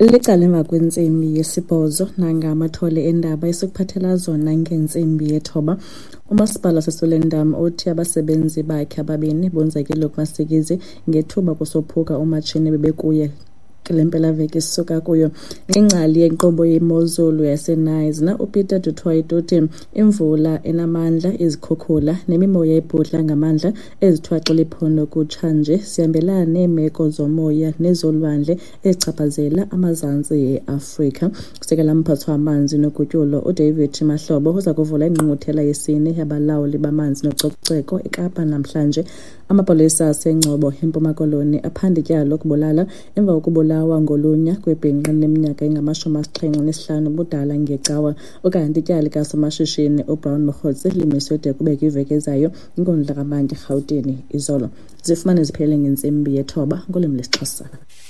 Licala emva kwentsimbi yesibhozo nangamathole endaba esikuphathela zona ngentsimbi yethoba. Umasipala waseSwellendam uthi abasebenzi bakhe ababini bonzakele kumasikizi ngethuba kusophuka umatshini bebekuye kule mpelaveki sisuka kuyo. Ingcali yenkqubo yemozulu yaseNice uPeter du Toit uthi imvula enamandla, izikhukhula nemimoya ebhudla ngamandla ezithwaxela iphondo kutshanje zihambelana neemeko zomoya nezolwandle ezichaphazela amazantsi e-Afrika. Kusekela mphatho wamanzi nogutyulo uDavid Mahlobo uza kuvula ingqungquthela yesine yabalawuli bamanzi nococeko eKapa namhlanje. Amapolisa aseNgcobo eMpuma Koloni aphanda ityala lokubulala emva kokubulawa ngolunya kwebhinqa leminyaka engama-75 ubudala ngecawa. Ukanti ityala likasomashishini uBrown Mokgotsi limiswe de kubekho iveki ezayo iNkundla kaMantyi eRhawutini izolo. Zifumane ziphele ngentsimbi yethoba ngolwimi lwesiXhosa.